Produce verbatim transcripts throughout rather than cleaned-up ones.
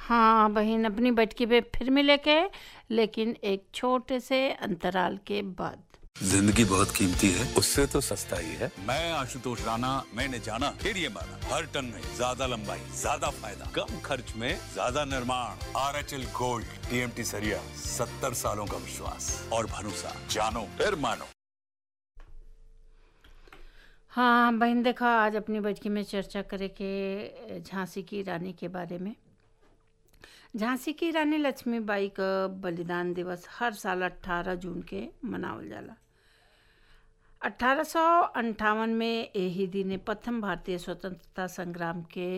हाँ बहन, अपनी बैठकी पे फिर मिले के, लेकिन एक छोटे से अंतराल के बाद। जिंदगी बहुत कीमती है, उससे तो सस्ता ही है। मैं आशुतोष राणा, मैंने जाना फिर ये माना, हर टन में ज्यादा लंबाई, ज्यादा फायदा, कम खर्च में ज्यादा निर्माण। आर एच एल गोल्ड, टीएमटी सरिया, सत्तर सालों का विश्वास और भरोसा। जानो फिर मानो। हाँ बहन, देखा आज अपनी बैठकी में चर्चा करे के झांसी की रानी के बारे में। झांसी की रानी लक्ष्मीबाई का बलिदान दिवस हर साल अट्ठारह जून के मनावल जाला। अठारह सौ अंठावन में यही दिन प्रथम भारतीय स्वतंत्रता संग्राम के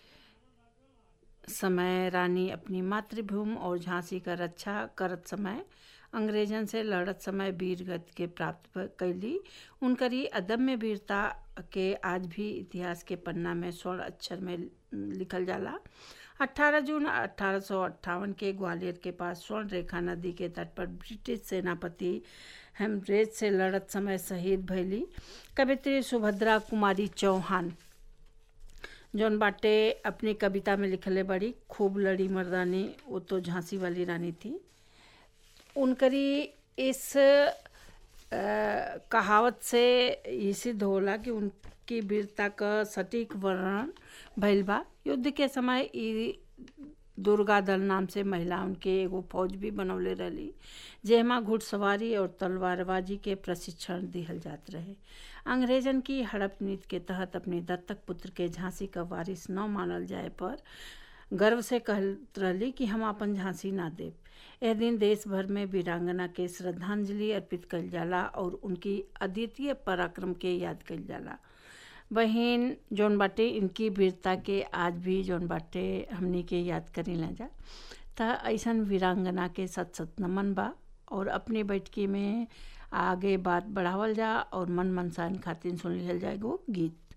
समय रानी अपनी मातृभूमि और झांसी का रक्षा करत समय अंग्रेजन से लड़त समय वीर गति के प्राप्त कैली। उनकरी अदम्य वीरता के आज भी इतिहास के पन्ना में स्वर्ण अक्षर में लिखल जाला। अठारह जून अठारह सौ अट्ठावन के ग्वालियर के पास स्वर्ण रेखा नदी के तट पर ब्रिटिश सेनापति हेमरेज से लड़त समय शहीद भैली कवित्री सुभद्रा कुमारी चौहान, जौन बाटे अपनी कविता में लिखले बड़ी, खूब लड़ी मर्दानी, वो तो झांसी वाली रानी थी। उनकरी इस आ, कहावत से ये सिद्ध होला कि उनकी वीरता का सटीक वर्णन भइल बा। युद्ध के समय ई दुर्गा दल नाम से महिला उनके एगो फौज भी बनौले रही, जेमा घुड़सवारी और तलवारबाजी के प्रशिक्षण दिहल जात रहे। अंग्रेजन की हड़प नीति के तहत अपने दत्तक पुत्र के झांसी का वारिस न मानल जाए पर गर्व से कहत रही कि हम अपन झांसी ना देव। यह दिन देश भर में वीरांगना के श्रद्धांजलि अर्पित कल जाला और उनकी अद्वितीय पराक्रम के याद कल जाला। बहन जौन बाटे इनकी वीरता के आज भी जौन बाटे हमनी के याद करी ला जा, त ऐसन वीरांगना के सत सत नमन बा। और अपनी बैठकी में आगे बात बढ़ावल जा और मन मनसान खातिर सुन लिहल जाएगो गीत।